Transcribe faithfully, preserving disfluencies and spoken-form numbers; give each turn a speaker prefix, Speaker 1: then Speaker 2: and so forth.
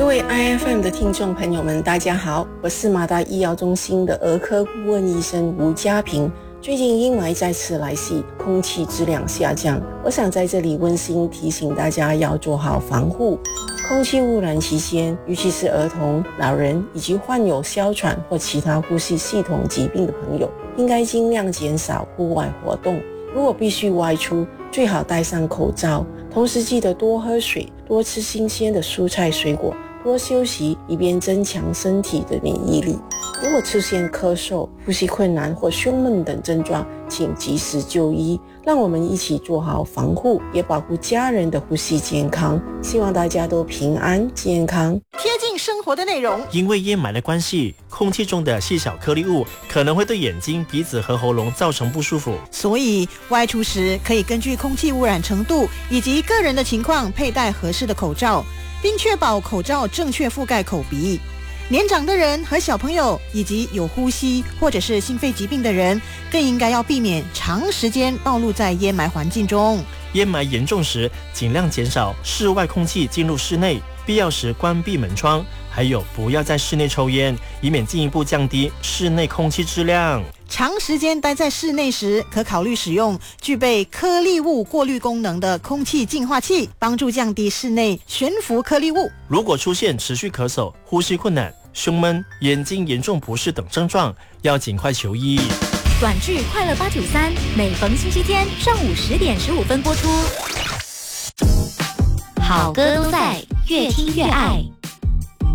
Speaker 1: 各位 I F M 的听众朋友们，大家好，我是马大医药中心的儿科顾问医生吴家平。最近阴霾再次来袭，空气质量下降，我想在这里温馨提醒大家要做好防护。空气污染期间，尤其是儿童、老人以及患有哮喘或其他呼吸系统疾病的朋友，应该尽量减少户外活动。如果必须外出，最好戴上口罩，同时记得多喝水，多吃新鲜的蔬菜水果，多休息，以便增强身体的免疫力。如果出现咳嗽、呼吸困难或胸闷等症状，请及时就医。让我们一起做好防护，也保护家人的呼吸健康。希望大家都平安健康。
Speaker 2: 贴近生活的内容，
Speaker 3: 因为烟霾的关系，空气中的细小颗粒物可能会对眼睛、鼻子和喉咙造成不舒服，
Speaker 2: 所以外出时可以根据空气污染程度以及个人的情况佩戴合适的口罩，并确保口罩正确覆盖口鼻。年长的人和小朋友以及有呼吸或者是心肺疾病的人，更应该要避免长时间暴露在烟霾环境中。
Speaker 3: 烟霾严重时，尽量减少室外空气进入室内，必要时关闭门窗，还有不要在室内抽烟，以免进一步降低室内空气质量。
Speaker 2: 长时间待在室内时，可考虑使用具备颗粒物过滤功能的空气净化器，帮助降低室内悬浮颗粒物。
Speaker 3: 如果出现持续咳嗽、呼吸困难、胸闷、眼睛严重不适等症状，要尽快求医。
Speaker 4: 短剧《快乐八九三》每逢星期天上午十点十五分播出。好歌都在，越听越爱。